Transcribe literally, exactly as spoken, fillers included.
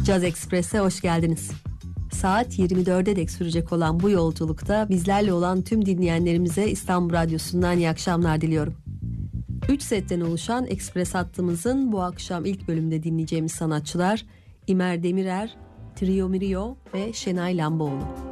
Caz Express'e hoş geldiniz. Saat yirmi dörde dek sürecek olan bu yolculukta bizlerle olan tüm dinleyenlerimize İstanbul Radyosu'ndan iyi akşamlar diliyorum. üç setten oluşan Express hattımızın bu akşam ilk bölümde dinleyeceğimiz sanatçılar İmer Demirer, Trio Mirio ve Şenay Lamboğlu.